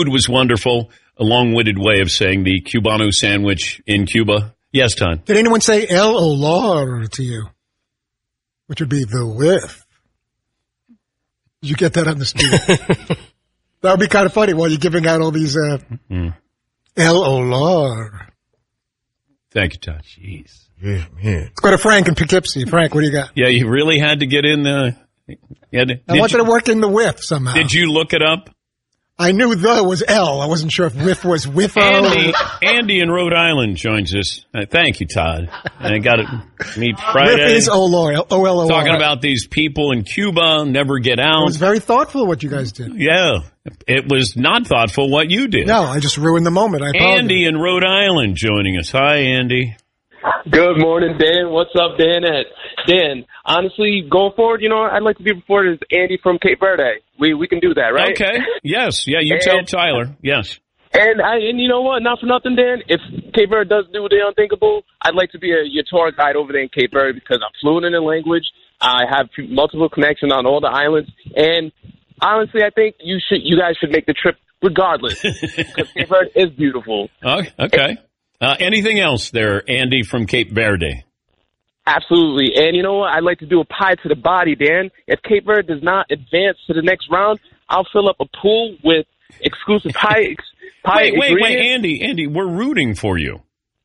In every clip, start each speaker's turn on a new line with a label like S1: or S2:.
S1: food was wonderful. A long-winded way of saying the Cubano sandwich in Cuba. Yes, Todd.
S2: Did anyone say El Olor to you? Which would be the whiff. Did you get that on the street? That would be kind of funny while you're giving out all these El Olor.
S1: Thank you, Todd.
S3: Jeez.
S2: Yeah, man. Let's go to Frank in Poughkeepsie. Frank, what do you got?
S1: Yeah, you really had to get in the...
S2: I wanted to work in the whiff somehow.
S1: Did you look it up?
S2: I knew the was L. I wasn't sure if whiff was whiffo.
S1: Andy in Rhode Island joins us. Thank you, Todd. I got to meet Friday.
S2: Whiff is O-L-O-R.
S1: Talking about these people in Cuba, never get out.
S2: It was very thoughtful what you guys did.
S1: Yeah. It was not thoughtful what you did.
S2: No, I just ruined the moment. I apologize.
S1: Andy in Rhode Island joining us. Hi, Andy.
S4: Good morning, Dan. What's up, Dan? Dan, honestly, going forward, I'd like to be reported as Andy from Cape Verde. We can do that, right?
S1: Okay. Yes. Yeah, you tell Tyler. Yes.
S4: And you know what? Not for nothing, Dan. If Cape Verde does do the unthinkable, I'd like to be your tour guide over there in Cape Verde because I'm fluent in the language. I have multiple connections on all the islands. And honestly, I think you guys should make the trip regardless because Cape Verde is beautiful.
S1: Okay. Anything else there, Andy from Cape Verde?
S4: Absolutely. And you know what? I'd like to do a pie to the body, Dan. If Cape Verde does not advance to the next round, I'll fill up a pool with exclusive pie
S1: Wait, Andy, we're rooting for you.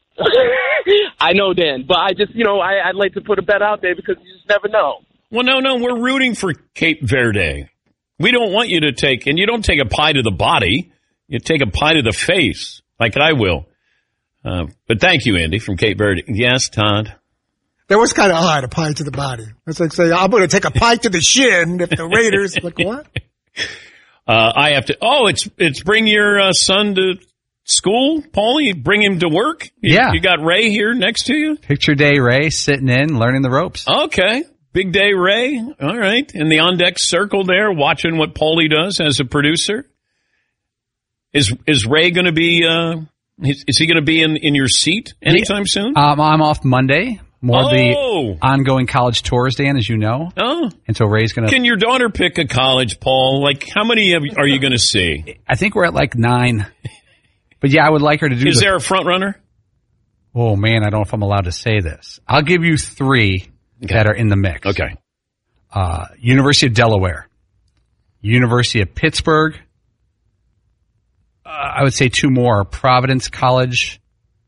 S4: I know, Dan, but I just, I'd like to put a bet out there because you just never know.
S1: Well, no, we're rooting for Cape Verde. We don't want you to take, and you don't take a pie to the body, you take a pie to the face, like I will. But thank you, Andy, from Cape Verde. Yes, Todd?
S2: That was kind of odd, a pie to the body. That's like saying, I'm going to take a pie to the shin if the Raiders, like what?
S1: I have to, it's bring your son to school, Paulie? Bring him to work?
S3: Yeah.
S1: You got Ray here next to you?
S3: Picture day Ray sitting in, learning the ropes.
S1: Okay. Big day Ray. All right. In the on-deck circle there, watching what Paulie does as a producer. Is Ray going to be, is he going to be in your seat anytime soon?
S3: I'm off Monday. More of the ongoing college tours, Dan, as you know.
S1: Oh.
S3: And so Ray's going to...
S1: Can your daughter pick a college, Paul? Like, how many are you going to see?
S3: I think we're at like 9. But yeah, I would like her to do...
S1: Is there a front runner?
S3: Oh, man, I don't know if I'm allowed to say this. I'll give you 3 that are in the mix.
S1: Okay.
S3: University of Delaware. University of Pittsburgh. I would say 2 more. Providence College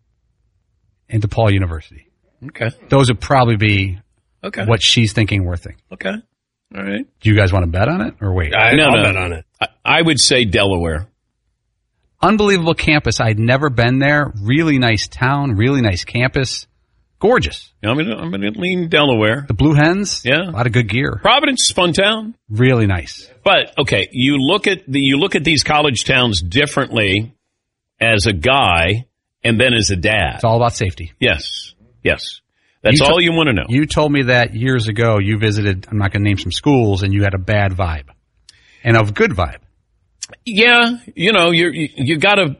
S3: and DePaul University.
S1: Okay.
S3: Those would probably be what she's thinking we're thinking.
S1: Okay. All right.
S3: Do you guys want to bet on it or wait?
S1: I'll bet on it. I would say Delaware.
S3: Unbelievable campus. I'd never been there. Really nice town. Really nice campus. Gorgeous.
S1: I'm gonna lean Delaware.
S3: The Blue Hens.
S1: Yeah.
S3: A lot of good gear.
S1: Providence is a fun town.
S3: Really nice.
S1: But okay, you look at these college towns differently as a guy and then as a dad.
S3: It's all about safety.
S1: Yes. That's all you want to know.
S3: You told me that years ago you visited, I'm not going to name some schools, and you had a bad vibe. And a good vibe.
S1: Yeah, you gotta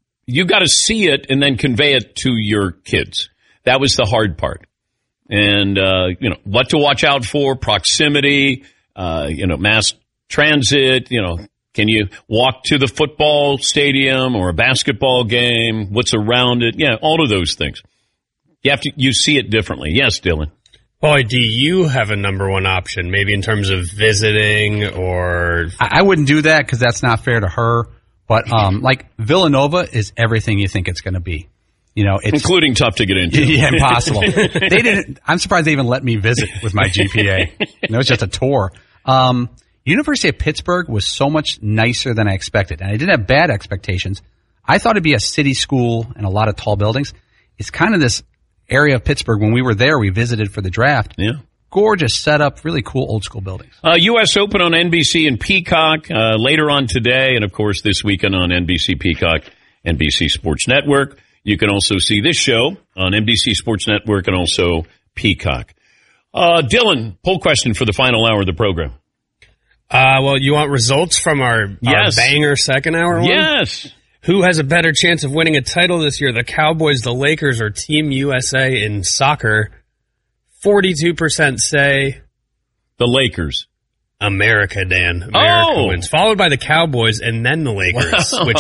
S1: see it and then convey it to your kids. That was the hard part. And, what to watch out for, proximity, mass transit, can you walk to the football stadium or a basketball game? What's around it? Yeah, all of those things. You see it differently. Yes, Dylan.
S5: Boy, do you have a number one option, maybe in terms of visiting or...
S3: I wouldn't do that because that's not fair to her. But, like, Villanova is everything you think it's going to be. It's... Including
S1: tough to get into.
S3: Yeah, impossible. I'm surprised they even let me visit with my GPA. It was just a tour. University of Pittsburgh was so much nicer than I expected. And I didn't have bad expectations. I thought it'd be a city school and a lot of tall buildings. It's kind of this area of Pittsburgh. When we were there, we visited for the draft.
S1: Yeah.
S3: Gorgeous setup, really cool old school buildings.
S1: U.S. Open on NBC and Peacock later on today, and of course this weekend on NBC Peacock, NBC Sports Network. You can also see this show on NBC Sports Network and also Peacock. Dylan, poll question for the final hour of the program.
S5: Well, you want results from our banger second hour one?
S1: Yes.
S5: Who has a better chance of winning a title this year, the Cowboys, the Lakers, or Team USA in soccer? 42% say...
S1: The Lakers.
S5: America, Dan. America wins. Followed by the Cowboys and then the Lakers, which